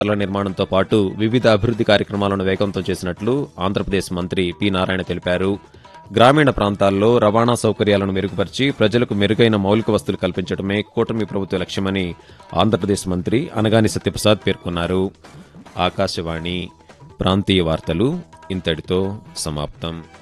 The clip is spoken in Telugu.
రహదారుల నిర్మాణంతో పాటు వివిధ అభివృద్ది కార్యక్రమాలను వేగవంతం చేసినట్లు ఆంధ్రప్రదేశ్ మంత్రి పి నారాయణ తెలిపారు. గ్రామీణ ప్రాంతాల్లో రవాణా సౌకర్యాలను మెరుగుపరిచి ప్రజలకు మెరుగైన మౌలిక వసతులు కల్పించడమే కూటమి ప్రభుత్వ లక్ష్యమని ఆంధ్రప్రదేశ్ మంత్రి అనగాని సత్యప్రసాద్ పేర్కొన్నారు. ఆకాశవాణి ప్రాంతీయ వార్తలు ఇంతటితో సమాప్తం.